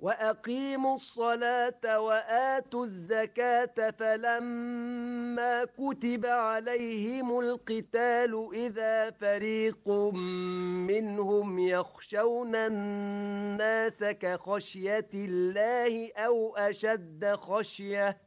وأقيموا الصلاة وآتوا الزكاة فلما كتب عليهم القتال إذا فريق منهم يخشون الناس كخشية الله أو أشد خشية